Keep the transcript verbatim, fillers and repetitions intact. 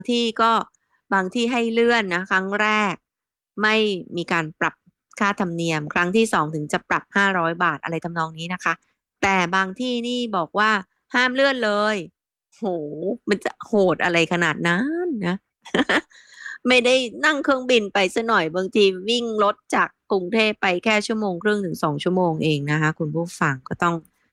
ที่ก็ บางที่ให้เลื่อนนะ ครั้งแรกไม่มีการปรับค่าธรรมเนียม ครั้งที่ สอง ถึงจะปรับ ห้าร้อย บาท อะไรทำนองนี้นะคะ แต่บางที่นี่บอกว่า ห้ามเลื่อนเลย โอ้โฮ มันจะโหดอะไรขนาดนั้นนะ ไม่ได้นั่งเครื่องบินไปเสียหน่อย บางทีวิ่งรถจากกรุงเทพไปแค่ ชั่วโมงครึ่งถึง สอง ชั่วโมงเองนะคะคุณผู้ฟัง ก็ต้อง